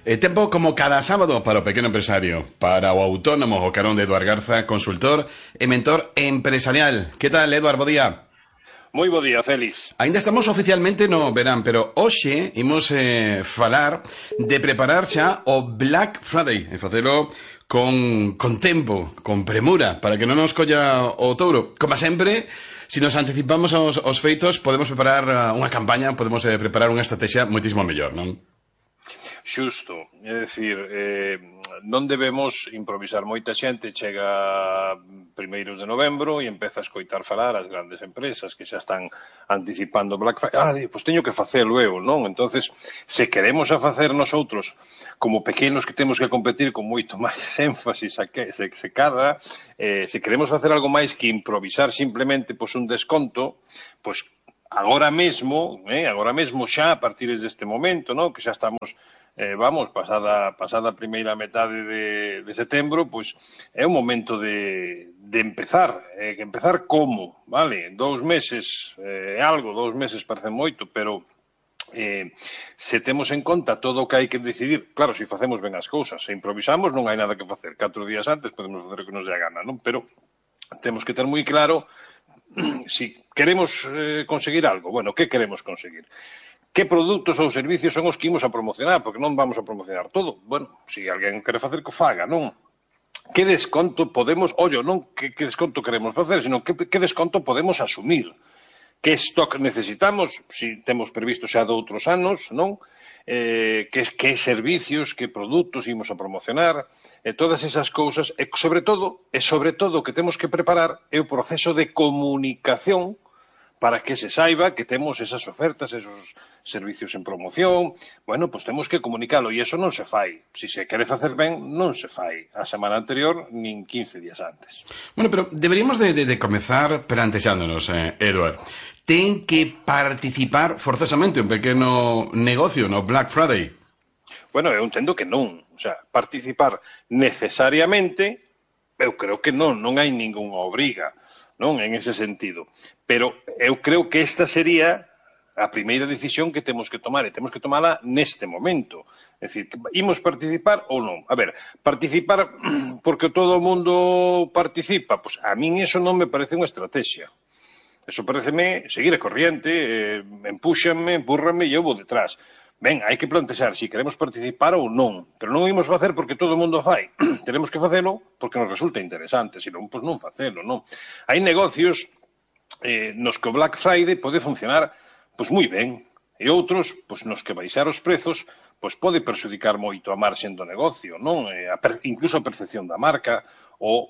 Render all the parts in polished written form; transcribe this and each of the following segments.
Tempo como cada sábado para o pequeno empresario, para o autónomo, o carón de Eduard Garza, consultor e mentor empresarial. Que tal, Eduard, bo día? Moi bo día, Félix. Ainda estamos oficialmente no verán, pero hoxe imos falar de preparar xa o Black Friday e facelo con tempo, con premura, para que non nos colla o touro. Como sempre, se nos anticipamos aos feitos, podemos preparar unha campaña, podemos preparar unha estrategia moitísimo mellor, non? Xusto, é dicir, non debemos improvisar. Moita xente chega primeiros de novembro e empeza a escoitar falar as grandes empresas que xa están anticipando Black Friday. Pois teño que facelo eu, non? Entonces, se queremos a facer nosotros como pequenos que temos que competir con moito máis énfasis se cadra, se queremos facer algo máis que improvisar simplemente pois un desconto, pois agora mesmo xa a partir deste momento, non? Que xa estamos pasada a primeira metade de setembro, pois é o momento de empezar. Empezar como, vale? 2 meses algo, 2 meses parece moito, pero se temos en conta todo o que hai que decidir, claro, se facemos ben as cousas, se improvisamos non hai nada que facer. 4 días antes podemos facer o que nos dé a gana, non? Pero temos que ter moi claro si queremos conseguir algo. Bueno, que queremos conseguir? Que produtos ou servicios son os que imos a promocionar? Porque non vamos a promocionar todo. Bueno, se alguén quere facer, que faga, non? Que desconto podemos... non que desconto queremos facer, sino que desconto podemos asumir. Que stock necesitamos, se temos previsto xa de outros anos, non? Que servicios, que produtos imos a promocionar, todas esas cousas, e sobre todo o que temos que preparar é o proceso de comunicación para que se saiba que temos esas ofertas, esos servicios en promoción. Bueno, pois temos que comunicalo, e iso non se fai. Se se quere facer ben, non se fai a semana anterior, nin 15 días antes. Bueno, pero deberíamos de comezar plantexándonos, Eduard. Ten que participar forzosamente un pequeno negocio no Black Friday? Bueno, eu entendo que non. O sea, participar necesariamente, eu creo que non hai ningunha obriga, non, en ese sentido. Pero eu creo que esta sería a primeira decisión que temos que tomar, e temos que tomala neste momento. É dicir, imos participar ou non? A ver, participar porque todo o mundo participa, pois a min eso non me parece unha estrategia. Eso pareceme seguir a corriente, empúxanme, empúrranme e eu vou detrás. Ben, hai que plantexar se queremos participar ou non, pero non o imos facer porque todo o mundo fai. Tenemos que facelo porque nos resulta interesante, senón, pois non facelo, non? Hai negocios nos que o Black Friday pode funcionar pois moi ben, e outros pois nos que baixar os prezos pois pode perxudicar moito a marxen do negocio, non? Incluso a percepción da marca ou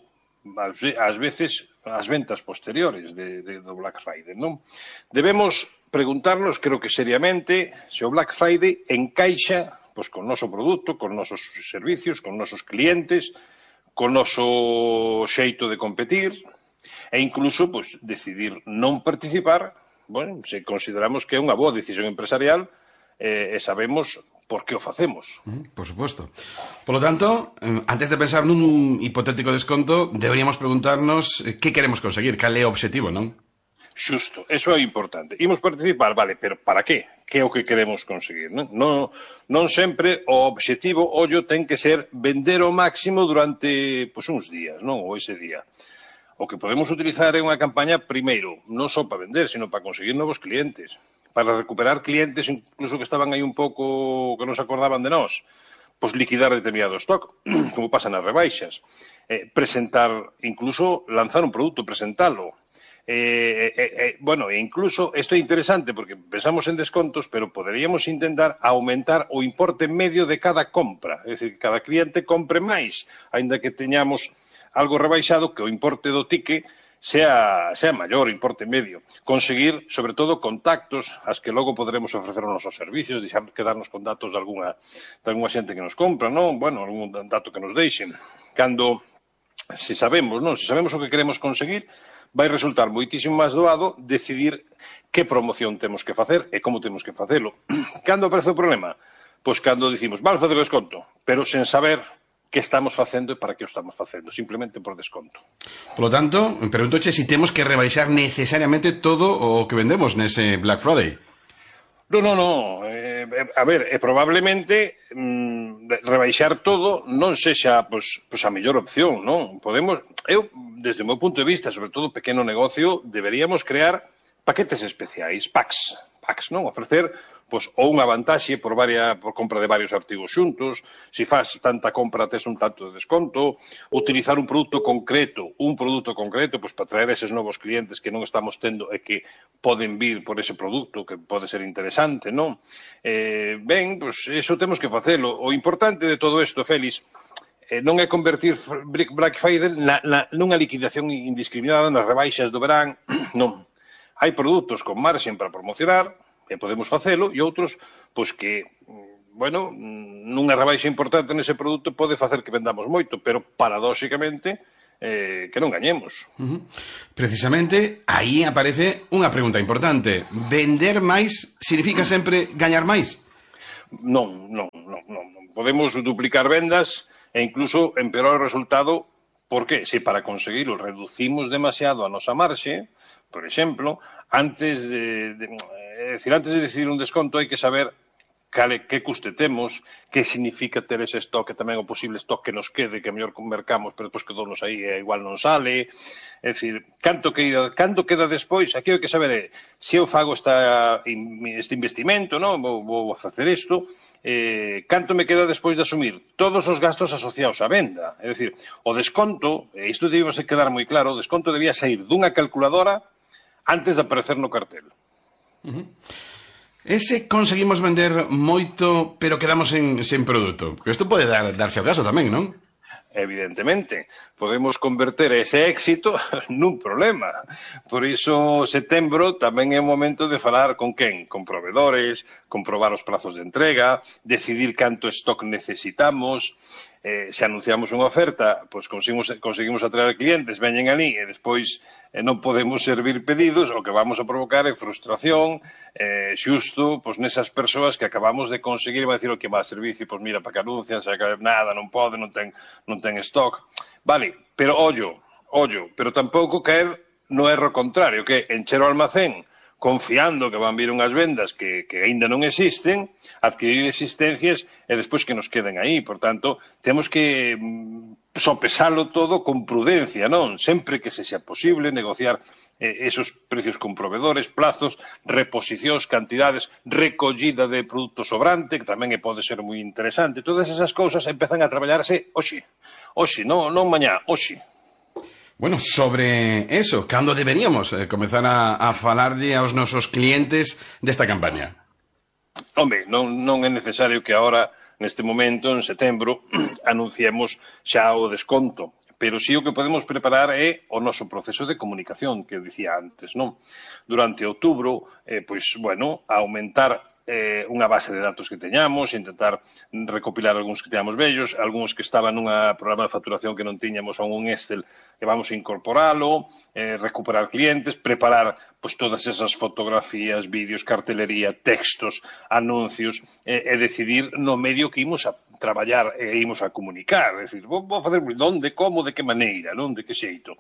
ás veces as ventas posteriores do Black Friday, non? Debemos preguntarnos, creo que seriamente, se o Black Friday encaixa pois con o noso produto, con nosos servicios, con nosos clientes, con noso xeito de competir, e incluso pois decidir non participar, bueno, se consideramos que é unha boa decisión empresarial e sabemos por que o facemos. Por suposto. Por lo tanto, antes de pensar nun hipotético desconto, deberíamos preguntarnos que queremos conseguir, cal é o obxectivo, non? Xusto, eso é importante. Imos participar, vale, pero para que? Que é o que queremos conseguir, non? Non sempre o obxectivo, ten que ser vender o máximo durante pois uns días, non? Ou ese día. O que podemos utilizar é unha campaña, primeiro, non só para vender, sino para conseguir novos clientes, para recuperar clientes incluso que estaban aí un pouco que non se acordaban de nós, pois liquidar determinado stock, como pasa nas rebaixas, presentar, incluso lanzar un produto, presentalo. Bueno, incluso, isto é interesante porque pensamos en descontos, pero poderíamos intentar aumentar o importe medio de cada compra, é dicir, que cada cliente compre máis, aínda que teñamos algo rebaixado, que o importe do ticket sea maior, importe medio. Conseguir, sobre todo, contactos ás que logo poderemos ofrecer os nosos servicios, deixar quedarnos con datos de algunha xente que nos compra, non? Bueno, algún dato que nos deixen. Se sabemos o que queremos conseguir, vai resultar moitísimo máis doado decidir que promoción temos que facer e como temos que facelo. Cando aparece o problema? Pois cando dicimos, vamos facer o desconto, pero sen saber que estamos facendo e para que o estamos facendo, simplemente por desconto. Por lo tanto, preguntoche se temos que rebaixar necesariamente todo o que vendemos nese Black Friday. No. A ver, probablemente rebaixar todo non sexa pois a mellor opción, non? Eu, desde o meu punto de vista, sobre todo pequeno negocio, deberíamos crear paquetes especiais, packs, non? Ofrecer pois ou unha vantaxe por compra de varios artigos xuntos, se faz tanta compra tes un tanto de desconto, utilizar un produto concreto pois para traer eses novos clientes que non estamos tendo e que poden vir por ese produto que pode ser interesante, non? Ben, pois iso temos que facelo. O importante de todo isto, Félix, non é convertir Black Friday nunha liquidación indiscriminada nas rebaixas do verán, non. Hai produtos con marxen para promocionar, e podemos facelo, e outros, pois que, bueno, nunha rebaixa importante nese produto pode facer que vendamos moito, pero paradóxicamente que non gañemos. Precisamente, aí aparece unha pregunta importante. Vender máis significa sempre gañar máis? Non. Podemos duplicar vendas e incluso empeorar o resultado. Por que? Se para conseguirlo reducimos demasiado a nosa marxe, por exemplo, antes de decidir un desconto hai que saber que custe temos, que significa ter ese stock e tamén o posible stock que nos quede, que mellor mercamos, pero depois quedounos aí e igual non sale. É dicir, canto queda despois? Aquí hai que saber se eu fago este investimento, non? Vou facer isto, canto me queda despois de asumir todos os gastos asociados á venda. É dicir, o desconto, e isto debíamos quedar moi claro, o desconto debía sair dunha calculadora antes de aparecer no cartel. Ese conseguimos vender moito, pero quedamos sen produto. Isto pode darse ao caso tamén, non? Evidentemente, podemos converter ese éxito nun problema. Por iso, setembro tamén é o momento de falar con quen? Con provedores, comprobar os prazos de entrega, decidir canto stock necesitamos. Se anunciamos unha oferta, pois conseguimos atraer clientes, veñen ali e despois non podemos servir pedidos, o que vamos a provocar é frustración, xusto pois nesas persoas que acabamos de conseguir, vai dicir o que va a servicio, pois mira, para que anuncian, nada, non pode, non ten stock. Vale, pero ollo, pero tampouco caer no erro contrario, que encher o almacén confiando que van vir unhas vendas que aínda non existen, adquirir existencias e despois que nos queden aí. Por tanto, temos que sopesalo todo con prudencia, non? Sempre que se xa posible negociar esos precios con provedores, plazos, reposicións, cantidades, recollida de produto sobrante, que tamén pode ser moi interesante. Todas esas cousas empezan a traballarse hoxe, non mañá, hoxe. Bueno, sobre eso, cando deberíamos comezar a falarlle aos nosos clientes desta campaña? Home, non é necesario que agora, neste momento, en setembro, anunciemos xa o desconto. Pero sí o que podemos preparar é o noso proceso de comunicación, que dicía antes, non? Durante outubro, pois, bueno, aumentar unha base de datos que teñamos, intentar recopilar algúns que teñamos vellos, algúns que estaban nun programa de facturación que non tiñamos a un Excel que vamos a incorporalo, recuperar clientes, preparar pois todas esas fotografías, vídeos, cartelería, textos, anuncios, e decidir no medio que imos a traballar e imos a comunicar. É dicir, vou facer onde, como, de que maneira, non? De que xeito.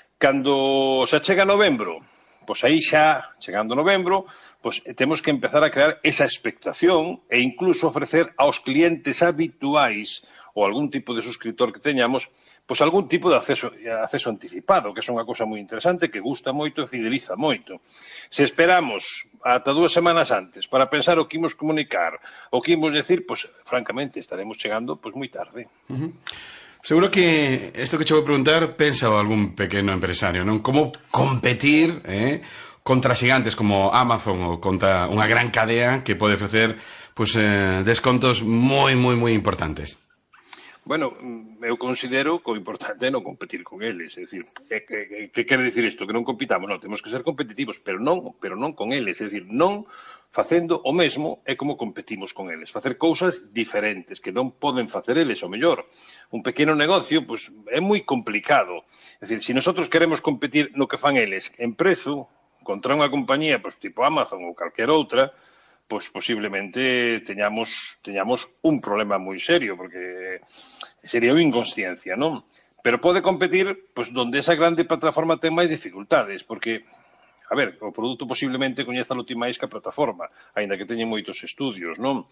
Cando xa chega novembro, pois aí xa, chegando novembro, pois temos que empezar a crear esa expectación e incluso ofrecer aos clientes habituais ou algún tipo de suscriptor que teñamos, pois algún tipo de acceso anticipado, que é unha cousa moi interesante, que gusta moito e fideliza moito. Se esperamos ata 2 semanas antes para pensar o que imos comunicar, o que imos decir, pois francamente estaremos chegando pois moi tarde. Seguro que isto que che vou preguntar pensa algún pequeno empresario, non? Como competir, contra xigantes como Amazon ou contra unha gran cadea que pode ofrecer pois, descontos moi importantes. Bueno, eu considero que o importante é non competir con eles, é dicir, que quere dicir isto? Que non compitamos? Non, temos que ser competitivos, pero non con eles, é dicir, non facendo o mesmo é como competimos con eles, facer cousas diferentes que non poden facer eles, o mellor. Un pequeno negocio, pois, é moi complicado, é dicir, se nosotros queremos competir no que fan eles en prezo, contra unha compañía pois, tipo Amazon ou calquera outra, pois posiblemente teñamos un problema moi serio, porque sería unha inconsciencia, non? Pero pode competir pois, donde esa grande plataforma ten máis dificultades, porque A ver, o produto posiblemente coñézalo ti máis que a plataforma, aínda que teñen moitos estudios, non?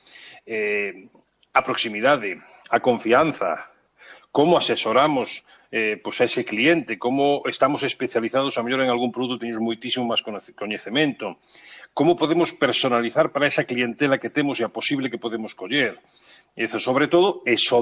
A proximidade, a confianza, como asesoramos pois a ese cliente, como estamos especializados a mellor en algún produto, teñemos moitísimo máis coñecemento, como podemos personalizar para esa clientela que temos e a posible que podemos coller. E iso, sobre todo,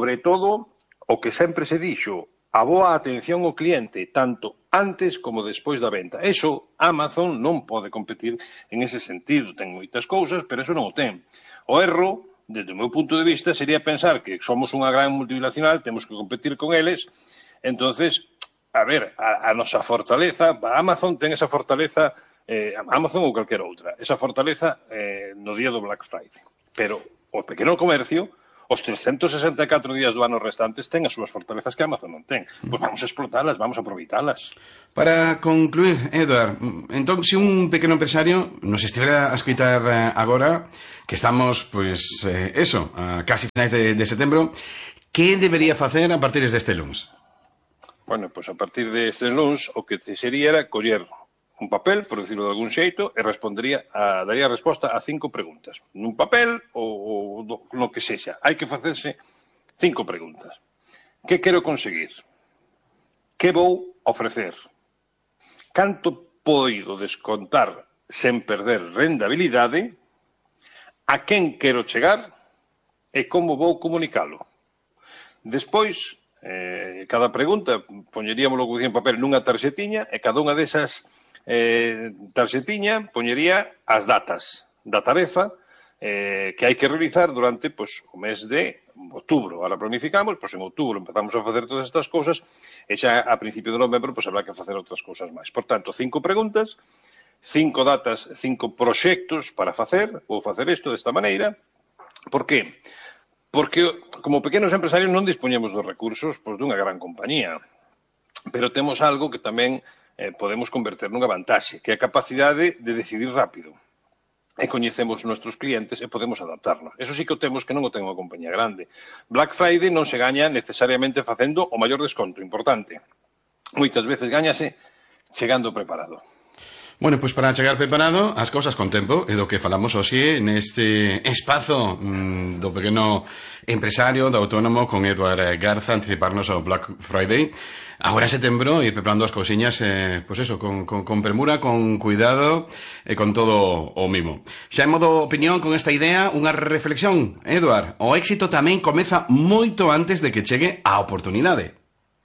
o que sempre se dixo, a boa atención ao cliente, tanto antes como despois da venta. Eso, Amazon non pode competir en ese sentido. Ten moitas cousas, pero eso non o ten. O erro, desde o meu punto de vista, sería pensar que somos unha gran multinacional, temos que competir con eles. Entonces, a ver, a nosa fortaleza, Amazon ten esa fortaleza, Amazon ou calquera outra, esa fortaleza no día do Black Friday. Pero o pequeno comercio, os 364 días do ano restantes ten as súas fortalezas que Amazon non ten. Pois vamos a explotalas, vamos a aproveitalas. Para concluir, Edward, entón, se un pequeno empresario nos estivera a escoitar agora, que estamos, pois, a casi finais de setembro, que debería facer a partir deste luns? Bueno, pois a partir deste luns, o que sería era coller un papel, por decirlo de algún xeito, e daría resposta a 5 preguntas. Nun papel ou no que sexa. Hai que facerse 5 preguntas. Que quero conseguir? Que vou ofrecer? Canto poido descontar sen perder rendabilidade? A quen quero chegar? E como vou comunicalo? Despois, cada pregunta, poñeríamoslo como dicía en papel nunha tarxetiña, e cada unha desas tarxetiña poñería as datas da tarefa que hai que realizar durante o mes de outubro. Ahora planificamos, en outubro empezamos a facer todas estas cousas e xa a principio de novembro habrá que facer outras cousas máis. Por tanto, 5 preguntas, 5 datas, 5 proxectos para facer, vou facer isto desta maneira. Por que? Porque como pequenos empresarios non dispoñemos dos recursos dunha gran compañía, pero temos algo que tamén podemos converter nunha vantaxe, que é a capacidade de decidir rápido. E coñecemos os nosos clientes e podemos adaptarnos. Eso sí que o temos que non o ten unha compañía grande. Black Friday non se gaña necesariamente facendo o maior desconto, importante. Moitas veces gañase chegando preparado. Bueno, pois para chegar preparado as cousas con tempo é do que falamos hoxe neste espazo do pequeno empresario, do autónomo, con Edward Garza, anticiparnos ao Black Friday. Agora en setembro ir preparando as cousiñas, con premura, con cuidado e con todo o mimo. Xa en modo opinión con esta idea, unha reflexión, Edward, o éxito tamén comeza moito antes de que chegue a oportunidade.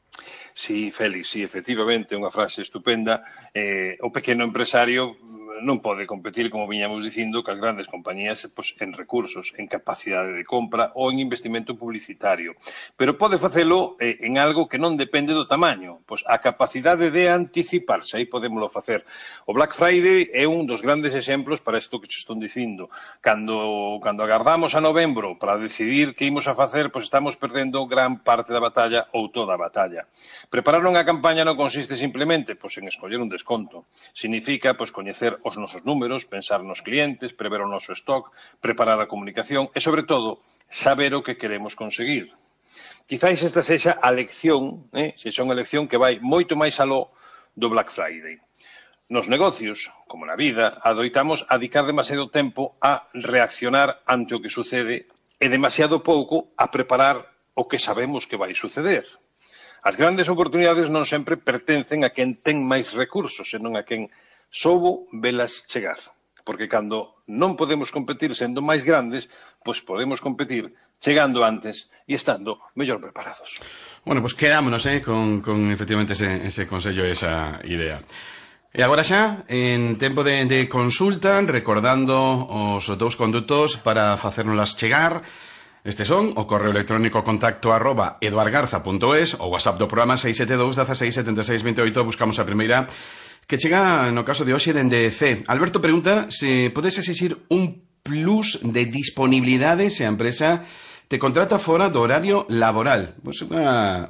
Sí, Félix, sí, efectivamente, unha frase estupenda. O pequeno empresario non pode competir, como viñamos dicindo, cas grandes compañías en recursos, en capacidade de compra ou en investimento publicitario. Pero pode facelo en algo que non depende do tamaño, a capacidade de anticiparse, aí podémoslo facer. O Black Friday é un dos grandes exemplos para isto que che estou dicindo. Cando agardamos a novembro para decidir que imos a facer, estamos perdendo gran parte da batalla ou toda a batalla. Preparar unha campaña non consiste simplemente en escoller un desconto. Significa coñecer os nosos números, pensar nos clientes, prever o noso stock, preparar a comunicación e, sobre todo, saber o que queremos conseguir. Quizáis esta sexa a lección, sexa unha lección que vai moito máis aló do Black Friday. Nos negocios, como na vida, adoitamos a dedicar demasiado tempo a reaccionar ante o que sucede e demasiado pouco a preparar o que sabemos que vai suceder. As grandes oportunidades non sempre pertencen a quen ten máis recursos, senón a quen soubo velas chegar. Porque cando non podemos competir sendo máis grandes, podemos competir chegando antes e estando mellor preparados. Bueno, quedámonos con efectivamente ese consello e esa idea. E agora xa, en tempo de consulta, recordando os dous condutos para facérnoslas chegar. Estes son o correo electrónico contacto@eduardgarza.es, o WhatsApp do programa 672 16 76 28. Buscamos a primeira que chega no caso de hoxe dende C. Alberto pregunta se podes exixir un plus de disponibilidade se a empresa te contrata fora do horario laboral. Unha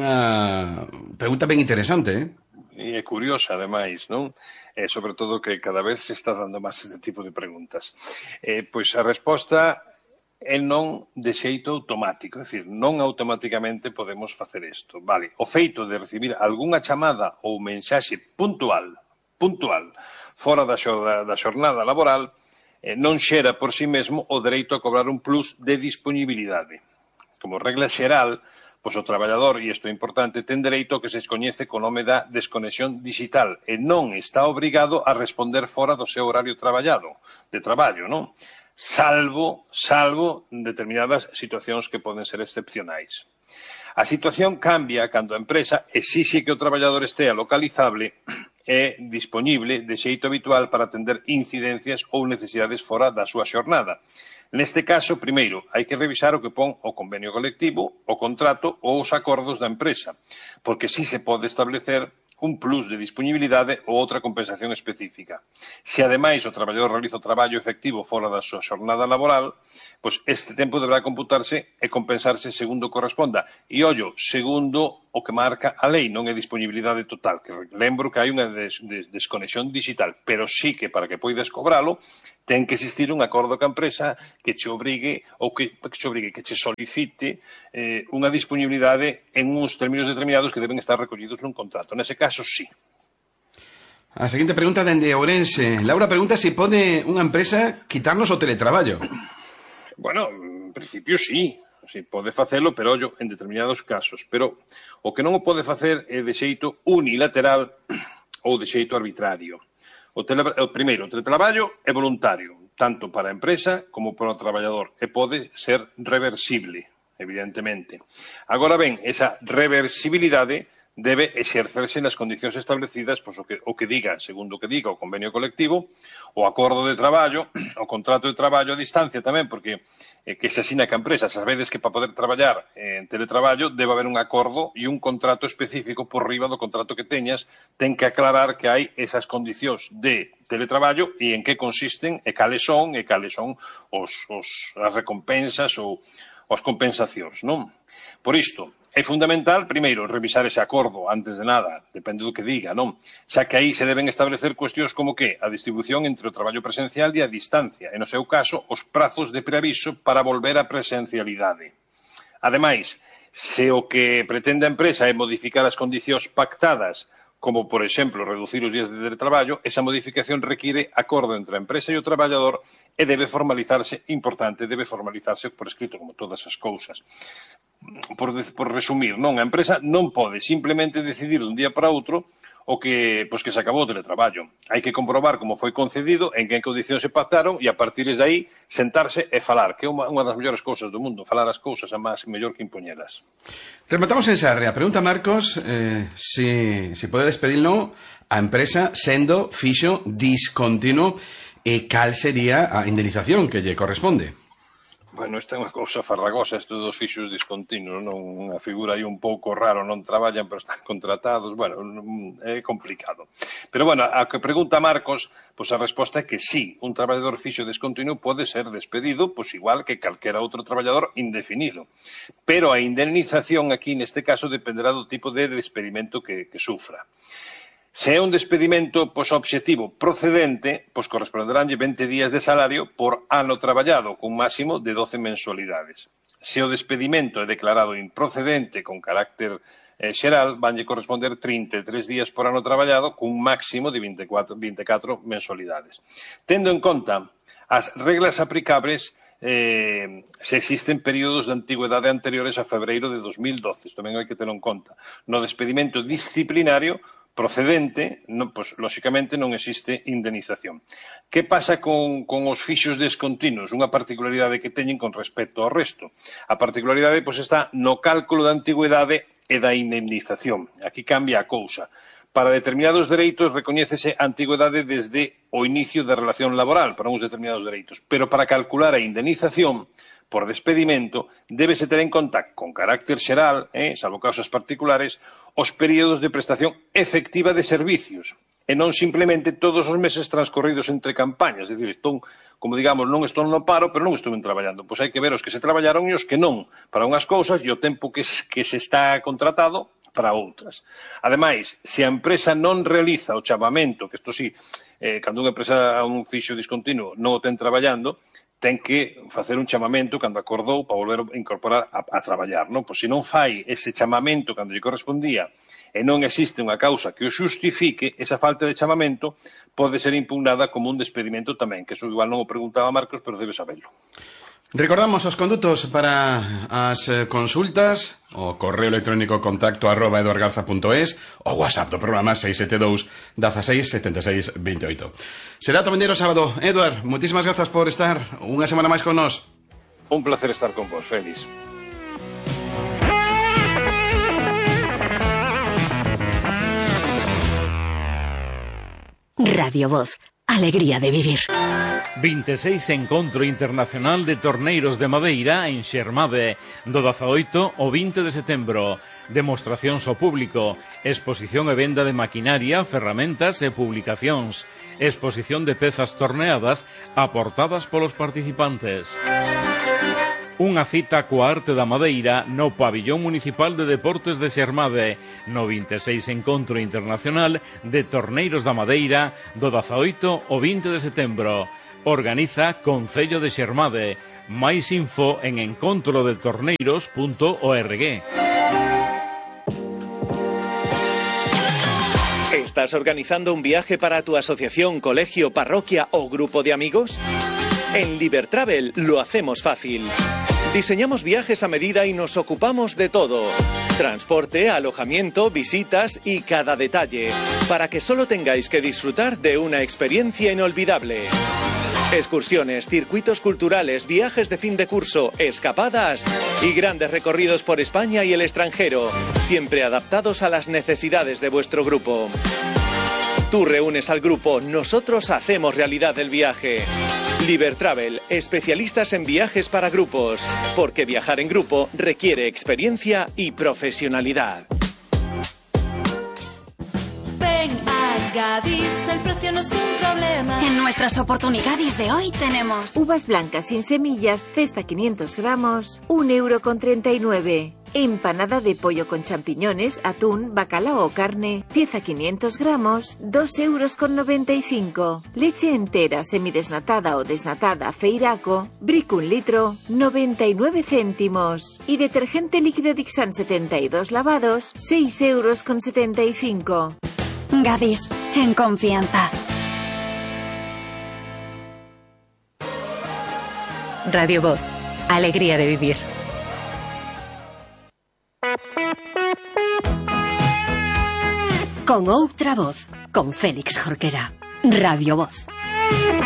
pregunta ben interesante, E é curiosa, ademais, non? Sobre todo que cada vez se está dando máis este tipo de preguntas. A resposta é non de xeito automático, é dicir, non automáticamente podemos facer isto. Vale, o feito de recibir algunha chamada ou mensaxe puntual puntual fora da xornada laboral non xera por si mesmo o dereito a cobrar un plus de disponibilidade. Como regla xeral, pois o traballador, e isto é importante, ten dereito ao que se coñece co nome da desconexión digital e non está obrigado a responder fora do seu horario de traballo, non? Salvo determinadas situacións que poden ser excepcionais. A situación cambia cando a empresa exixe que o traballador estea localizable e dispoñible de xeito habitual para atender incidencias ou necesidades fora da súa xornada. Neste caso, primeiro, hai que revisar o que pon o convenio colectivo, o contrato ou os acordos da empresa, porque si se pode establecer un plus de disponibilidade ou outra compensación específica. Se, ademais, o traballador realiza o traballo efectivo fora da súa xornada laboral, pois este tempo deberá computarse e compensarse segundo corresponda. E, ollo, segundo o que marca a lei, non é disponibilidade total, que lembro que hai unha desconexión digital, pero sí que para que poidas cobralo, ten que existir un acordo ca empresa que che obrigue, ou que che solicite unha disponibilidade en uns términos determinados que deben estar recollidos nun contrato. Nese caso, sí. A seguinte pregunta dende Ourense. Laura pregunta se pode unha empresa quitarnos o teletraballo. Bueno, en principio sí. Si pode facelo, pero ollo, en determinados casos. Pero o que non o pode facer é de xeito unilateral ou de xeito arbitrario. Primeiro, o teletraballo é voluntario, tanto para a empresa como para o traballador, e pode ser reversible, evidentemente. Agora ben, esa reversibilidade debe exercerse nas condicións establecidas, pois o que diga, segundo o que diga o convenio colectivo, o acordo de traballo, o contrato de traballo a distancia tamén, porque que se asina que a empresa, sabedes que para poder traballar en teletraballo debe haber un acordo e un contrato específico por riba do contrato que teñas, ten que aclarar que hai esas condicións de teletraballo e en que consisten e cales son as recompensas ou as compensacións, non? Por isto, é fundamental, primeiro, revisar ese acordo antes de nada, depende do que diga, non? Xa que aí se deben establecer cuestións como que a distribución entre o traballo presencial e a distancia, e no seu caso, os prazos de preaviso para volver á presencialidade. Ademais, se o que pretende a empresa é modificar as condicións pactadas, como, por exemplo, reducir os días de teletraballo, esa modificación require acordo entre a empresa e o traballador e debe formalizarse por escrito, como todas as cousas. Por resumir, non, a empresa non pode simplemente decidir dun día para outro o que se acabou o teletraballo. Hai que comprobar como foi concedido, en que condicións se pactaron e a partir de aí sentarse e falar, que é unha das mellores cousas do mundo, falar as cousas é máis mellor que impoñelas. Rematamos en Sarria. Pregunta Marcos se pode despedirlo a empresa sendo fixo discontinuo e cal sería a indemnización que lle corresponde. Bueno, esta é unha cousa farragosa, isto dos fixos discontinuos, non? Unha figura aí un pouco raro, non traballan, pero están contratados, bueno, é complicado. Pero, bueno, a que pregunta Marcos, pois a resposta é que sí, un traballador fixo discontinuo pode ser despedido, pois igual que calquera outro traballador indefinido. Pero a indemnización aquí, neste caso, dependerá do tipo de despedimento que sufra. Se é un despedimento obxectivo procedente, corresponderánlle 20 días de salario por ano traballado, cun máximo de 12 mensualidades. Se o despedimento é declarado improcedente con carácter xeral, vanlle corresponder 33 días por ano traballado, cun máximo de 24 mensualidades. Tendo en conta as reglas aplicables, se existen períodos de antigüedade anteriores a febreiro de 2012, isto tamén hai que telo en conta. No despedimento disciplinario procedente, lóxicamente non existe indemnización. Que pasa con os fixos descontinuos? Unha particularidade que teñen con respecto ao resto. A particularidade está no cálculo da antigüedade e da indemnización. Aquí cambia a cousa. Para determinados dereitos recoñécese a antigüedade desde o inicio da relación laboral para uns determinados dereitos, pero para calcular a indemnización por despedimento, débese ter en conta, con carácter xeral, salvo causas particulares, os períodos de prestación efectiva de servicios, e non simplemente todos os meses transcorridos entre campañas. É dicir, como digamos, non estou no paro, pero non estou traballando. Pois hai que ver os que se traballaron e os que non, para unhas cousas e o tempo que se está contratado para outras. Ademais, se a empresa non realiza o chamamento, que isto sí, cando unha empresa a un fixo discontinuo non o ten traballando, ten que facer un chamamento cando acordou para volver a incorporar a traballar, non? Pois se non fai ese chamamento cando lle correspondía e non existe unha causa que o xustifique, esa falta de chamamento pode ser impugnada como un despedimento tamén, que eso igual non o preguntaba Marcos, pero debe saberlo. Recordamos os condutos para as consultas, o correo electrónico contacto@eduardgarza.es, o WhatsApp do programa 672 16 76 28. Será o vindeiro sábado. Eduard, muchísimas grazas por estar unha semana máis con nós. Un placer estar con vos, Félix. Radio Voz, alegría de vivir. 26 Encontro Internacional de Torneiros de Madeira en Xermade, do 18 ao 20 de setembro. Demostracións ao público, exposición e venda de maquinaria, ferramentas e publicacións, exposición de pezas torneadas aportadas polos participantes. Unha cita coa arte da madeira no Pabillón Municipal de Deportes de Xermade, no 26 Encontro Internacional de Torneiros da Madeira, do 18 ao 20 de setembro. Organiza Concello de Xermade. Máis info en encontrodetorneiros.org. ¿Estás organizando un viaje para tu asociación, colegio, parroquia o grupo de amigos? En Libertravel lo hacemos fácil. Diseñamos viajes a medida y nos ocupamos de todo. Transporte, alojamiento, visitas y cada detalle, para que solo tengáis que disfrutar de una experiencia inolvidable. Excursiones, circuitos culturales, viajes de fin de curso, escapadas y grandes recorridos por España y el extranjero, siempre adaptados a las necesidades de vuestro grupo. Tú reúnes al grupo, nosotros hacemos realidad el viaje. Libertravel, especialistas en viajes para grupos, porque viajar en grupo requiere experiencia y profesionalidad. Ven a Gadis, el precio no es un problema. En nuestras oportunidades de hoy tenemos uvas blancas sin semillas, cesta 500 gramos, 1,39 €. Empanada de pollo con champiñones, atún, bacalao o carne, pieza 500 gramos, 2,95 €. Leche entera, semidesnatada o desnatada, Feiraco, Brick 1 litro, 99 céntimos. Y detergente líquido Dixan 72 lavados, 6,75 €. Gadis, en confianza. Radio Voz, alegría de vivir. Con outra voz, con Félix Jorquera. Radio Voz.